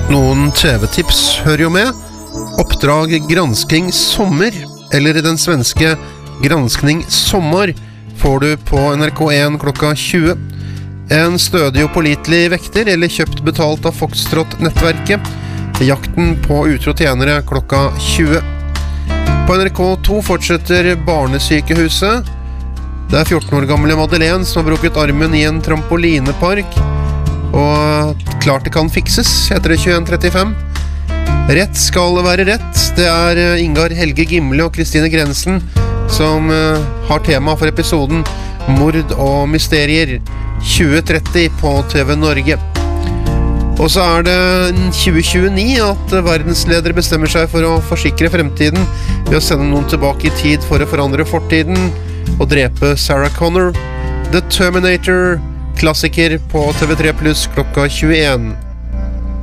Noen TV-tips hører jo med. Oppdrag Granskning Sommer, eller den svenske Granskning Sommar, får du på NRK1 klokka 20. En stødig og pålitelig vekter, eller kjøpt betalt av Foxtrot-nettverket. Jakten på utro tjenere klokka 20. På NRK2 fortsetter Barnesykehuset. Det er 14 år gamle Madeleine som har brukket armen i en trampolinepark, og klart det kan fikses, heter det 21:35. Rett skal være rett. Det er Ingar Helge Gimle og Kristine Grensen som har tema for episoden Mord og mysterier 2030 på TV Norge. Og så er det 2029 at verdensledere bestemmer seg for å forsikre fremtiden ved å sende noen tilbake i tid for å forandre fortiden og drepe Sarah Connor. The Terminator, klassiker på TV3 Plus klokka 21.